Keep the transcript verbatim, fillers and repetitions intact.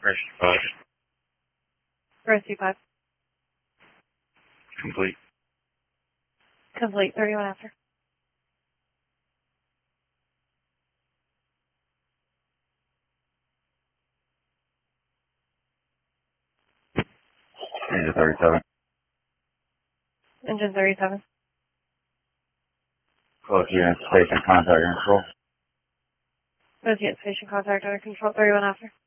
Rescue five. Rescue five. Complete. Complete. thirty-one after. Engine thirty-seven. Engine thirty-seven. Close unit station contact and control. Both unit station contact under control. thirty-one after.